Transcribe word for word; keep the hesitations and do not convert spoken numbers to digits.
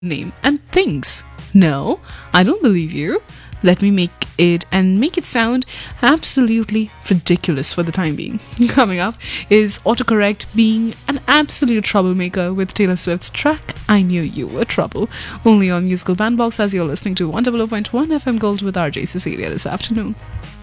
name and thinks, no, I don't believe you. Let me make it and make it sound absolutely ridiculous for the time being. Coming up is autocorrect being an absolute troublemaker with Taylor Swift's track I Knew You Were Trouble. Only on Musical Bandbox as you're listening to one hundred point one F M Gold with R J Cecilia this afternoon.